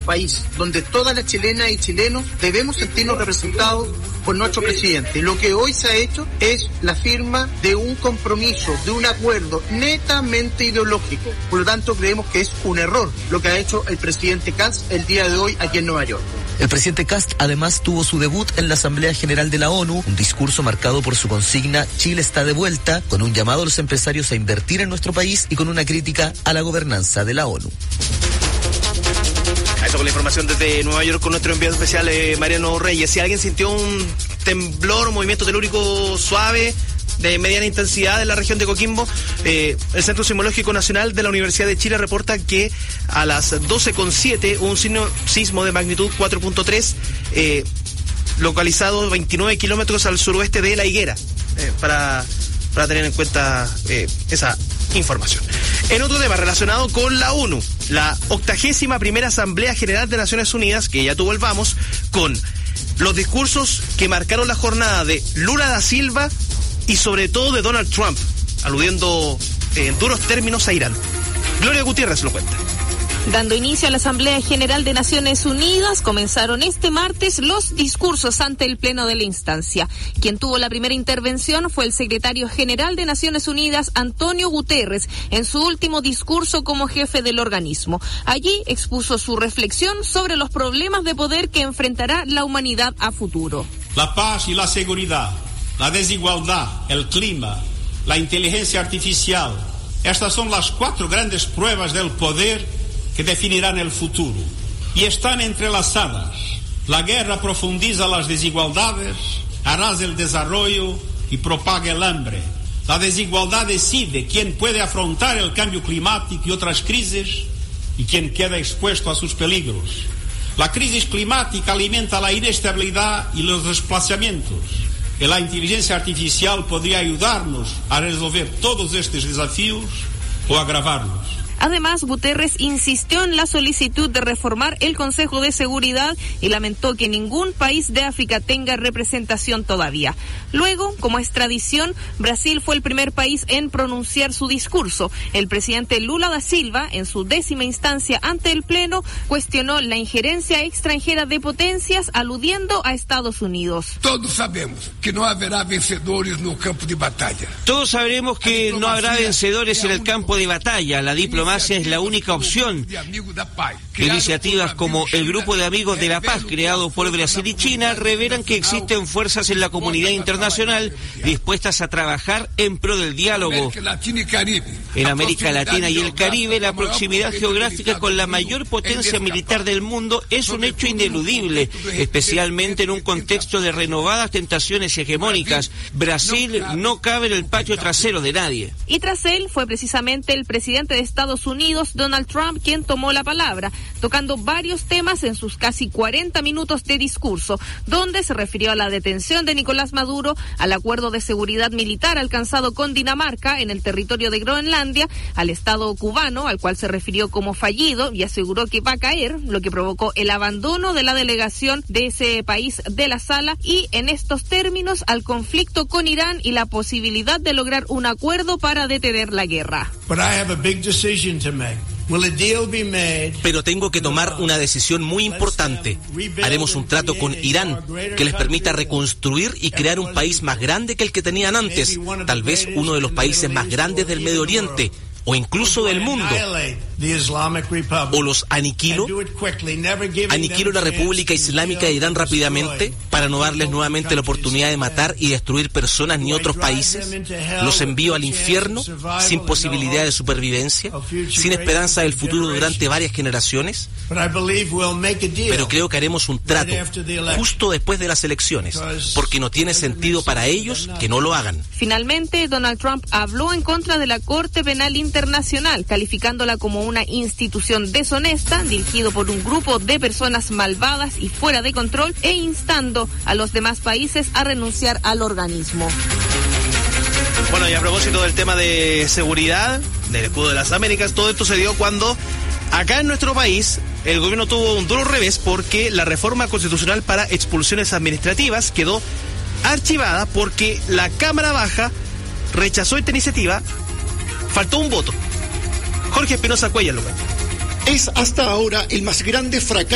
país donde todas las chilenas y chilenos debemos sentirnos representados por nuestro presidente. Lo que hoy se ha hecho es la firma de un compromiso, de un acuerdo netamente ideológico. Por lo tanto, creemos que es un error lo que ha hecho el presidente Kast el día de hoy aquí en Nueva York. El presidente Kast además tuvo su debut en la Asamblea General de la ONU, un discurso marcado por su consigna Chile está de vuelta, con un llamado a los empresarios a invertir en nuestro país y con una crítica a la gobernanza de la ONU. Eso con la información desde Nueva York con nuestro enviado especial Mariano Reyes. Si alguien sintió un temblor, un movimiento telúrico suave de mediana intensidad en la región de Coquimbo, el Centro Sismológico Nacional de la Universidad de Chile reporta que a las 12:07 hubo un sismo de magnitud 4.3 localizado 29 kilómetros al suroeste de La Higuera, para tener en cuenta esa información. En otro tema relacionado con la ONU, la 81ª Asamblea General de Naciones Unidas, que ya tuvo el vamos, con los discursos que marcaron la jornada de Lula da Silva y sobre todo de Donald Trump, aludiendo en duros términos a Irán. Gloria Gutiérrez lo cuenta. Dando inicio a la Asamblea General de Naciones Unidas, comenzaron este martes los discursos ante el Pleno de la instancia. Quien tuvo la primera intervención fue el secretario general de Naciones Unidas, Antonio Guterres, en su último discurso como jefe del organismo. Allí expuso su reflexión sobre los problemas de poder que enfrentará la humanidad a futuro. La paz y la seguridad, la desigualdad, el clima, la inteligencia artificial. Estas son las 4 grandes pruebas del poder que definirán el futuro. Y están entrelazadas. La guerra profundiza las desigualdades, arrasa el desarrollo y propaga el hambre. La desigualdad decide quién puede afrontar el cambio climático y otras crisis y quién queda expuesto a sus peligros. La crisis climática alimenta la inestabilidad y los desplazamientos. Y la inteligencia artificial podría ayudarnos a resolver todos estos desafíos o agravarlos. Además, Guterres insistió en la solicitud de reformar el Consejo de Seguridad y lamentó que ningún país de África tenga representación todavía. Luego, como es tradición, Brasil fue el primer país en pronunciar su discurso. El presidente Lula da Silva, en su 10ª instancia ante el Pleno, cuestionó la injerencia extranjera de potencias, aludiendo a Estados Unidos. Todos sabemos que no habrá vencedores no campo de batalla. Todos sabremos que no habrá vencedores en el campo de batalla. La diplomacia es la única opción. Iniciativas como el Grupo de Amigos de la Paz, creado por Brasil y China, revelan que existen fuerzas en la comunidad internacional dispuestas a trabajar en pro del diálogo. En América Latina y el Caribe, la proximidad geográfica con la mayor potencia militar del mundo es un hecho ineludible, especialmente en un contexto de renovadas tentaciones hegemónicas. Brasil no cabe en el patio trasero de nadie. Y tras él fue precisamente el presidente de Estados Unidos, Donald Trump, quien tomó la palabra, tocando varios temas en sus casi 40 minutos de discurso, donde se refirió a la detención de Nicolás Maduro, al acuerdo de seguridad militar alcanzado con Dinamarca en el territorio de Groenlandia, al Estado cubano, al cual se refirió como fallido y aseguró que va a caer, lo que provocó el abandono de la delegación de ese país de la sala, y en estos términos al conflicto con Irán y la posibilidad de lograr un acuerdo para detener la guerra. Pero tengo que tomar una decisión muy importante. Haremos un trato con Irán que les permita reconstruir y crear un país más grande que el que tenían antes, tal vez uno de los países más grandes del Medio Oriente, o incluso del mundo. O los aniquilo la República Islámica de Irán rápidamente para no darles nuevamente la oportunidad de matar y destruir personas ni otros países. Los envío al infierno sin posibilidad de supervivencia, sin esperanza del futuro durante varias generaciones. Pero creo que haremos un trato justo después de las elecciones, porque no tiene sentido para ellos que no lo hagan. Finalmente, Donald Trump habló en contra de la Corte Penal Internacional, calificándola como una institución deshonesta, dirigido por un grupo de personas malvadas y fuera de control, e instando a los demás países a renunciar al organismo. Bueno, y a propósito del tema de seguridad, del escudo de las Américas, todo esto se dio cuando acá en nuestro país el gobierno tuvo un duro revés, porque la reforma constitucional para expulsiones administrativas quedó archivada porque la Cámara Baja rechazó esta iniciativa. Faltó un voto. Jorge Espinosa Cuellar lo cuenta. Es hasta ahora el más grande fracaso